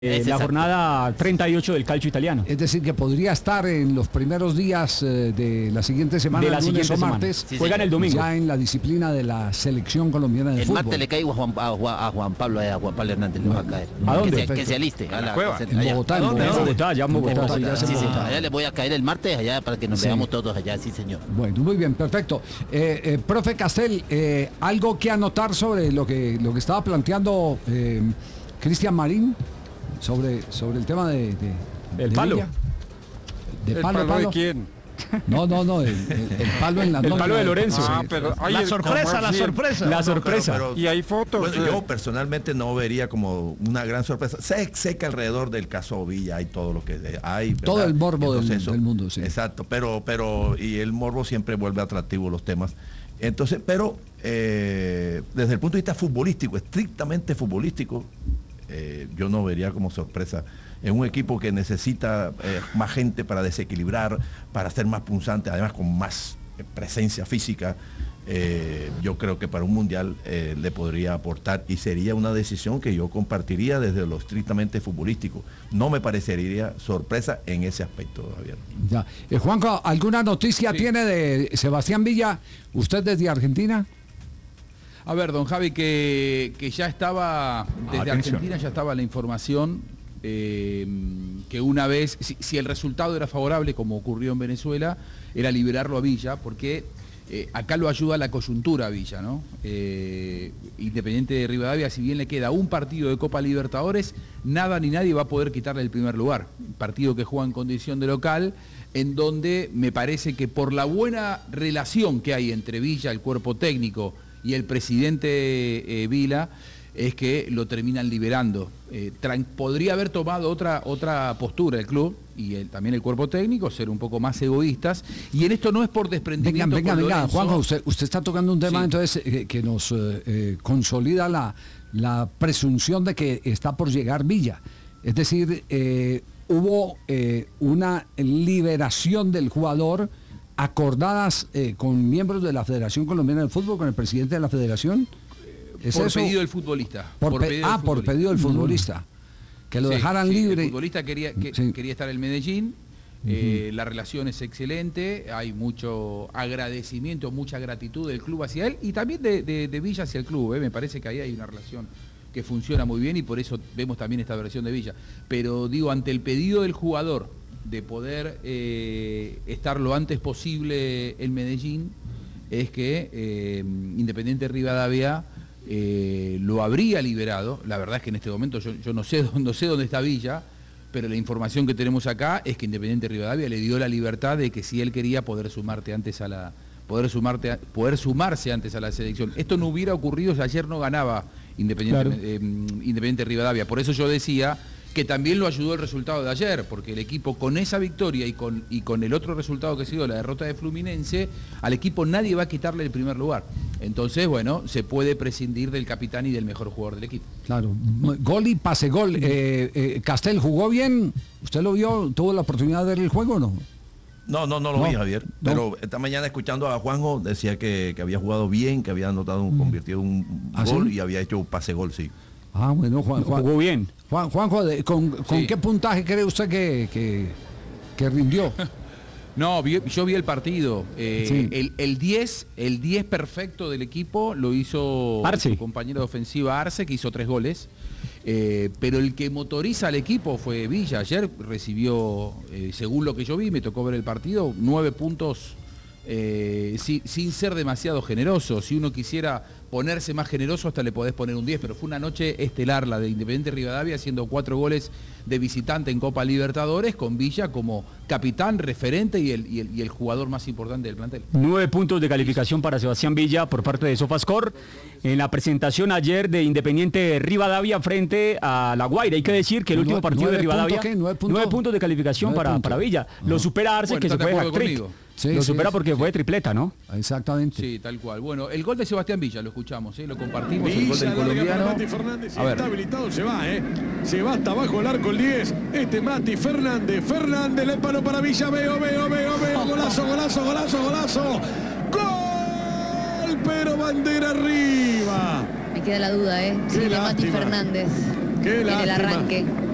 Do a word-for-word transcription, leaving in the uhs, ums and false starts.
Eh, la jornada treinta y ocho del calcio italiano. Es decir, que podría estar en los primeros días eh, de la siguiente semana, de la lunes siguiente o martes. Sí, juegan el domingo. Ya en la disciplina de la selección colombiana de el fútbol. El martes le caigo a Juan, a, Juan, a Juan Pablo, a Juan Pablo Hernández, le va a caer. ¿A dónde? Que se, que se aliste. A la, cueva. allá. En Bogotá, en Bogotá, Bogotá, ya en Bogotá. Bogotá, Bogotá, ya sí, en sí, Bogotá. allá le voy a caer el martes allá para que nos Sí. veamos todos allá, sí señor. Bueno, muy bien, perfecto. Eh, eh, profe Castel, eh, algo que anotar sobre lo que, lo que estaba planteando eh, Cristian Marín sobre, sobre el tema de, de, ¿El de palo? Villa. ¿De ¿El palo, palo palo? de quién? No, no, no, el, el- el palo en la El nómina palo de Lorenzo. Ah, Sí. pero hay La el- sorpresa, como la así, sorpresa. La No, sorpresa. pero- Y hay fotos. Bueno, eh, yo personalmente no vería como una gran sorpresa. Sé, sé que alrededor del caso Villa hay todo lo que hay. ¿verdad? Todo el morbo del- Entonces, eso- del mundo, sí. Exacto, pero, pero, y el morbo siempre vuelve atractivo los temas. Entonces, pero eh, desde el punto de vista futbolístico, estrictamente futbolístico, eh, yo no vería como sorpresa en un equipo que necesita eh, más gente para desequilibrar, para ser más punzante, además con más eh, presencia física. Eh, yo creo que para un mundial eh, le podría aportar y sería una decisión que yo compartiría desde lo estrictamente futbolístico. No me parecería sorpresa en ese aspecto, Javier. Ya. Eh, Juanjo, ¿alguna noticia Sí. tiene de Sebastián Villa? ¿Usted desde Argentina? A ver, don Javi, que, que ya estaba, desde Atención. Argentina ya estaba la información eh, que una vez, si, si el resultado era favorable, como ocurrió en Venezuela, era liberarlo a Villa, porque eh, acá lo ayuda la coyuntura a Villa, ¿no? Eh, Independiente de Rivadavia, si bien le queda un partido de Copa Libertadores, nada ni nadie va a poder quitarle el primer lugar. Un partido que juega en condición de local, en donde me parece que por la buena relación que hay entre Villa, el cuerpo técnico, y el presidente eh, Vila, es que lo terminan liberando. Eh, tran- podría haber tomado otra, otra postura el club y el- también el cuerpo técnico, ser un poco más egoístas, y en esto no es por Venga, desprendimiento. venga, con venga, Lorenzo. Juanjo, usted, usted está tocando un tema Sí. entonces eh, que nos eh, eh, consolida la, la presunción de que está por llegar Villa. Es decir, eh, hubo eh, una liberación del jugador acordadas eh, con miembros de la Federación Colombiana de Fútbol, con el presidente de la Federación. ¿Es por eso? pedido del futbolista. Por pe- pedido ah, del por futbolista. pedido del futbolista. Que lo Sí, dejaran sí, libre. El futbolista quería, que- Sí. quería estar en Medellín. Eh, la relación es excelente, hay mucho agradecimiento, mucha gratitud del club hacia él y también de, de- de Villa hacia el club. eh. Me parece que ahí hay una relación que funciona muy bien y por eso vemos también esta versión de Villa. Pero digo, ante el pedido del jugador de poder eh, estar lo antes posible en Medellín, es que eh, Independiente Rivadavia eh, lo habría liberado. La verdad es que en este momento yo, yo no sé, no sé dónde está Villa, pero la información que tenemos acá es que Independiente Rivadavia le dio la libertad de que si él quería poder sumarte antes a la poder sumarte a- poder sumarse antes a la selección. Esto no hubiera ocurrido si ayer no ganaba Independiente, Claro. eh, Independiente Rivadavia. Por eso yo decía que también lo ayudó el resultado de ayer, porque el equipo con esa victoria y con, y con el otro resultado que ha sido la derrota de Fluminense, al equipo nadie va a quitarle el primer lugar. Entonces, bueno, se puede prescindir del capitán y del mejor jugador del equipo. Claro, gol y pase gol. Eh, eh, Castel jugó bien. ¿Usted lo vio? ¿Tuvo la oportunidad de ver el juego o no? No, no, no lo No, vi, Javier. no. Pero esta mañana escuchando a Juanjo decía que, que había jugado bien, que había anotado un, convertido un ¿Ah, gol sí? y había hecho un pase gol, sí. Ah, bueno, Juan, Juan, Jugó bien. Juan, Juanjo, de- ¿con, con Sí. qué puntaje cree usted que, que, que rindió? No, vi- yo vi el partido. Eh, Sí. el, el diez, el diez perfecto del equipo lo hizo Arce. su compañero de ofensiva Arce, que hizo tres goles. Eh, pero el que motoriza al equipo fue Villa. Ayer recibió, eh, según lo que yo vi, me tocó ver el partido, nueve puntos eh, sin, sin ser demasiado generoso. Si uno quisiera ponerse más generoso, hasta le podés poner un diez, pero fue una noche estelar la de Independiente Rivadavia, haciendo cuatro goles de visitante en Copa Libertadores, con Villa como capitán, referente y el, y el, y el jugador más importante del plantel. Nueve puntos de calificación para Sebastián Villa por parte de Sofascore en la presentación ayer de Independiente Rivadavia frente a La Guaira. Hay que decir que el Nue- último partido de nueve Rivadavia, punto, ¿qué? Nueve punto- nueve puntos de calificación nueve para, puntos. para Villa. Lo supera Arce, Bueno, que se ¿estás fue de de acuerdo hat-trick. conmigo? Sí, Lo sí, supera sí. porque fue de tripleta, ¿no? Exactamente. Sí, tal cual. Bueno, el gol de Sebastián Villa, lo escuchamos, ¿eh? Lo compartimos, el gol Villa del larga para colombiano. Mati Fernández, A ver. está habilitado, se va, ¿eh? Se va hasta abajo el arco el diez. Este Mati Fernández, Fernández, le palo para Villa, veo, veo, veo, veo, golazo, golazo, golazo, golazo. Gol, pero bandera arriba. Me queda la duda, ¿eh? Qué Sí, de Mati lástima. Fernández. Qué en el lástima. arranque.